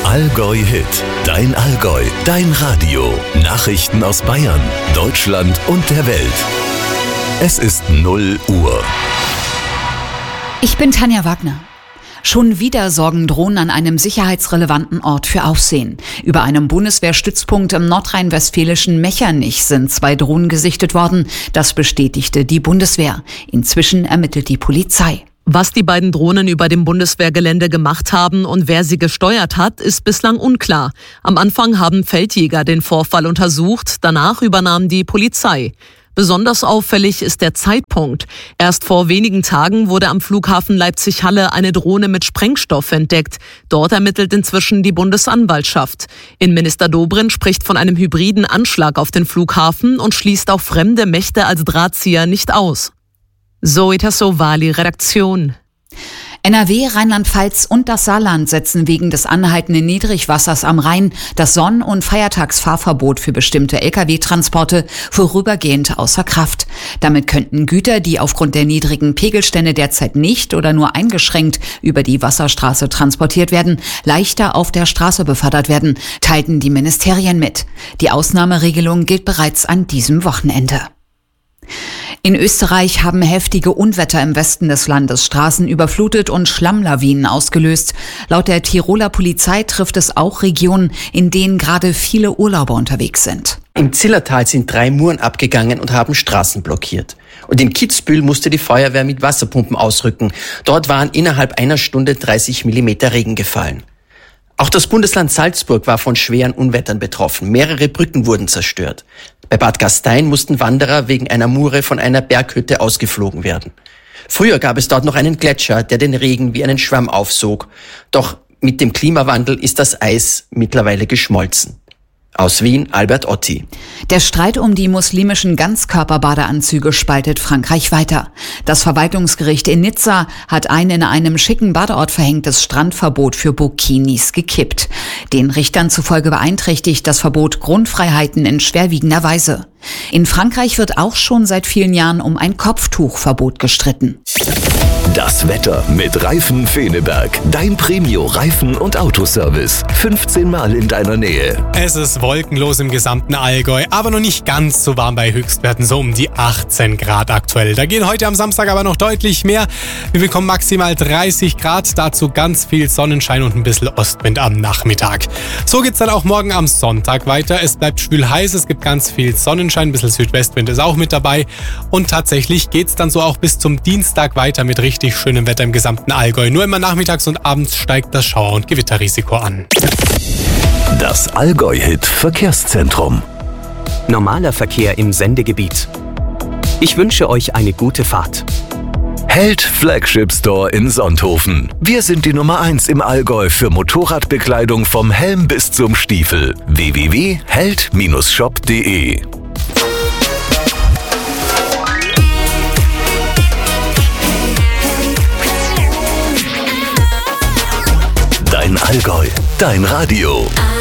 Allgäu-Hit. Dein Allgäu, dein Radio. Nachrichten aus Bayern, Deutschland und der Welt. Es ist 0 Uhr. Ich bin Tanja Wagner. Schon wieder sorgen Drohnen an einem sicherheitsrelevanten Ort für Aufsehen. Über einem Bundeswehrstützpunkt im nordrhein-westfälischen Mechernich sind 2 Drohnen gesichtet worden. Das bestätigte die Bundeswehr. Inzwischen ermittelt die Polizei. Was die beiden Drohnen über dem Bundeswehrgelände gemacht haben und wer sie gesteuert hat, ist bislang unklar. Am Anfang haben Feldjäger den Vorfall untersucht, danach übernahm die Polizei. Besonders auffällig ist der Zeitpunkt. Erst vor wenigen Tagen wurde am Flughafen Leipzig-Halle eine Drohne mit Sprengstoff entdeckt. Dort ermittelt inzwischen die Bundesanwaltschaft. Innenminister Dobrindt spricht von einem hybriden Anschlag auf den Flughafen und schließt auch fremde Mächte als Drahtzieher nicht aus. Zoe Tassovali, Redaktion. NRW, Rheinland-Pfalz und das Saarland setzen wegen des anhaltenden Niedrigwassers am Rhein das Sonn- und Feiertagsfahrverbot für bestimmte Lkw-Transporte vorübergehend außer Kraft. Damit könnten Güter, die aufgrund der niedrigen Pegelstände derzeit nicht oder nur eingeschränkt über die Wasserstraße transportiert werden, leichter auf der Straße befördert werden, teilten die Ministerien mit. Die Ausnahmeregelung gilt bereits an diesem Wochenende. In Österreich haben heftige Unwetter im Westen des Landes Straßen überflutet und Schlammlawinen ausgelöst. Laut der Tiroler Polizei trifft es auch Regionen, in denen gerade viele Urlauber unterwegs sind. Im Zillertal sind 3 Muren abgegangen und haben Straßen blockiert. Und in Kitzbühel musste die Feuerwehr mit Wasserpumpen ausrücken. Dort waren innerhalb einer Stunde 30 Millimeter Regen gefallen. Auch das Bundesland Salzburg war von schweren Unwettern betroffen. Mehrere Brücken wurden zerstört. Bei Bad Gastein mussten Wanderer wegen einer Mure von einer Berghütte ausgeflogen werden. Früher gab es dort noch einen Gletscher, der den Regen wie einen Schwamm aufsog. Doch mit dem Klimawandel ist das Eis mittlerweile geschmolzen. Aus Wien, Albert Otti. Der Streit um die muslimischen Ganzkörperbadeanzüge spaltet Frankreich weiter. Das Verwaltungsgericht in Nizza hat ein in einem schicken Badeort verhängtes Strandverbot für Burkinis gekippt. Den Richtern zufolge beeinträchtigt das Verbot Grundfreiheiten in schwerwiegender Weise. In Frankreich wird auch schon seit vielen Jahren um ein Kopftuchverbot gestritten. Das Wetter mit Reifen Feneberg. Dein Premio-Reifen- und Autoservice. 15 Mal in deiner Nähe. Es ist wolkenlos im gesamten Allgäu, aber noch nicht ganz so warm bei Höchstwerten, so um die 18 Grad aktuell. Da gehen heute am Samstag aber noch deutlich mehr. Wir bekommen maximal 30 Grad, dazu ganz viel Sonnenschein und ein bisschen Ostwind am Nachmittag. So geht's dann auch morgen am Sonntag weiter. Es bleibt schwül heiß, es gibt ganz viel Sonnenschein, ein bisschen Südwestwind ist auch mit dabei. Und tatsächlich geht's dann so auch bis zum Dienstag weiter mit richtig schönem Wetter im gesamten Allgäu. Nur immer nachmittags und abends steigt das Schauer- und Gewitterrisiko an. Das Allgäu-Hit Verkehrszentrum. Normaler Verkehr im Sendegebiet. Ich wünsche euch eine gute Fahrt. Held Flagship Store in Sonthofen. Wir sind die Nummer 1 im Allgäu für Motorradbekleidung vom Helm bis zum Stiefel. www.held-shop.de Dein Allgäu, dein Radio.